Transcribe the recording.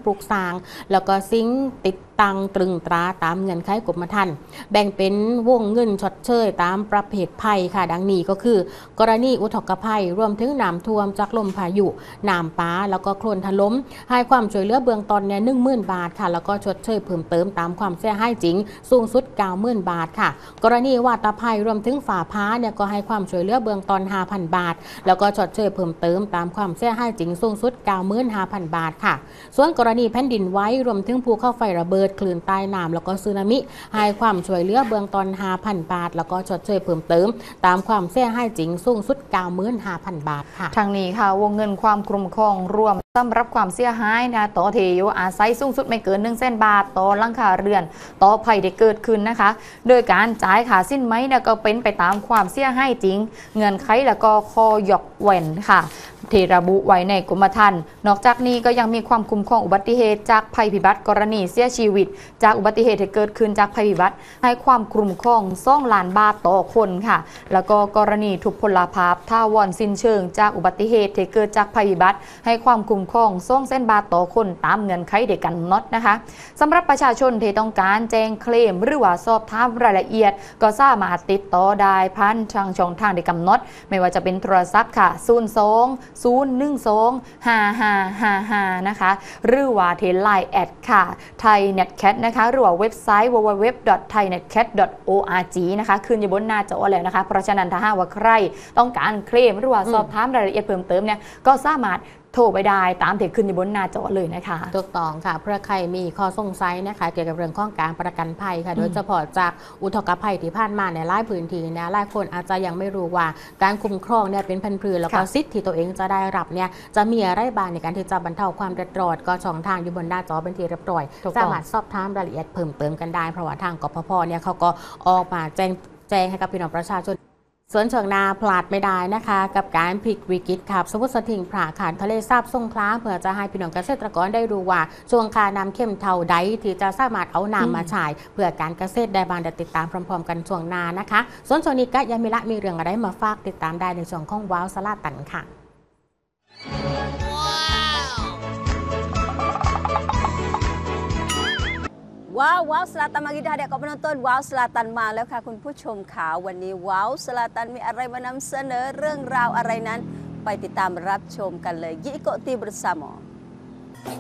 ปลูกสร้างแล้วก็สิ่งติดตั้งตรึงตราตามเงื่อนไขกรมธรรม์แบ่งเป็นวงเงินชดเชยตามประเภทภัยค่ะดังนี้ก็คือกรณีอุทกภัยรวมถึงน้ำท่วมจากลมพายุน้ำป่าแล้วก็โคลนถล่มให้ความช่วยเหลือเบื้องต้นเนี่ย10,000 บาทค่ะแล้วก็ชดเชยเพิ่มเติมตามความเสียหายจริงสูงสุด90,000 บาทค่ะกรณีวาตภัยรวมถึงฝ่าพ้าเนี่ยก็ให้ความช่วยเหลือเบื้องต้น5,000 บาทแล้วก็ชดเชยเพิ่มเติมตามความเสียหายจริงสูงสุด95,000 บาทค่ะส่วนกรณีแผ่นดินไหวรวมถึงภูเขาไฟระเบิดคลื่นใต้น้ำแล้วก็สึนามิให้ความช่วยเหลือเบื้องต้น5,000 บาทแล้วก็ชดเชยเพิ่มเติมตามความเสียหายจริงสูงสุด95,000 บาทค่ะทางนี้ค่ะวงเงินความคุ้มครองรวมสำหรับความเสียหายนะต่อเทโยอาศัยสูงสุดไม่เกิน100,000 บาทต่อหลังคาเรือนต่อภัยที่เกิดขึ้นนะคะโดยการจ่ายค่าสิ้นไหมเนี่ยก็เป็นไปตามความเสียหายจริงเงื่อนไขแล้วก็ข้อยกเว้นค่ะที่ระบุไว้ในกรมธรรม์นอกจากนี้ก็ยังมีความคุ้มครองอุบัติเหตุจากภัยพิบัติกรณีเสียชีวิตจากอุบัติเหตุที่เกิดขึ้นจากภัยพิบัติให้ความคุ้มครอง2 ล้านบาทต่อคนค่ะแล้วก็กรณีทุพพลภาพท่าวอนสิ้นเชิงจากอุบัติเหตุที่เกิดจากภัยพิบัติให้ความคุ้มครอง200,000 บาทต่อคนตามเงื่อนไขเดียวกันน็อตนะคะสำหรับประชาชนที่ต้องการแจ้งเคลมหรือว่าสอบถามรายละเอียดก็สามารถติดต่อได้ผ่านทางช่องทางที่กำหนดไม่ว่าจะเป็นโทรศัพท์ค่ะ02-012-5555นะคะหรือว่าที่ LINE แอดค่ะ ThaiNetCat นะคะหรือว่าเว็บไซต์ www.thainetcat.org นะคะขึ้นอยู่บนหน้าจอแล้วนะคะเพราะฉะนั้นถ้าหากว่าใครต้องการเคลมหรือว่าสอบถามรายละเอียดเพิ่มเติมเนี่ยก็สามารถโทรไปได้ตามที่ขึ้นอยู่บนหน้าจอเลยนะคะถูกต้องค่ะเพื่อใครมีข้อสงสัยนะคะเกี่ยวกับเรื่องของการประกันภัยค่ะโดยเฉพาะจากอุทกภัยที่ผ่านมาในหลายพื้นที่เนี่ยหลายคนอาจจะยังไม่รู้ว่าการคุ้มครองเนี่ยเป็นพันธุ์พืชแล้วก็สิทธิ์ที่ตัวเองจะได้รับเนี่ยจะมีอะไรบ้างในการที่จะบรรเทาความเดือดร้อนก็ช่องทางอยู่บนหน้าจอเป็นที่เรียบร้อยสามารถสอบถามรายละเอียดเพิ่มเติมกันได้เพราะว่าทางกปภเนี่ยเขาก็ออกมาแจ้งให้กับพี่น้องประชาชนส่วนช่วงนาพลาดไม่ได้นะคะกับการพลิกวิกฤตขับสมุทรสถิงผ่าขานทะเลสาบสงขลาเพื่อจะให้พี่น้องเกษตรกรได้รู้ว่าช่วงคาน้ำเข้มเท่าใดที่จะสามารถเอาน้ำมาใช้เพื่อการเกษตรได้บ้างติดตามพร้อมๆกันช่วงนานะคะส่วนช่วงนี้ก็ยังมีเรื่องอะไรมาฝากติดตามได้ในช่วงของว้าวสลาตันค่ะว้าวสลาตันมากินได้เด็กก็penontonว้าวสลาตันมาแล้วค่ะคุณผู้ชมค่ะวันนี้ว้าวสลาตันมีอะไรมานำเสนอเรื่องราวอะไรนั้นไปติดตามรับชมกันเลยIkuti bersama